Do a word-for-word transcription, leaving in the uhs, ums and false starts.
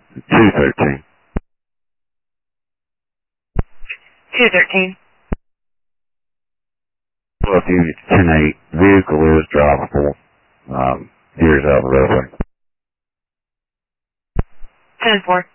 two thirteen. two thirteen. Well, if you ten eight, vehicle is drivable. Um, here's out of the roadway. ten four.